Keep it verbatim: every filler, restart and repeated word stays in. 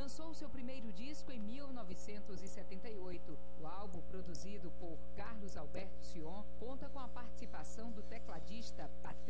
lançou seu primeiro disco em mil novecentos e setenta e oito. O álbum, produzido por Carlos Alberto Sion, conta com a participação do tecladista Patrick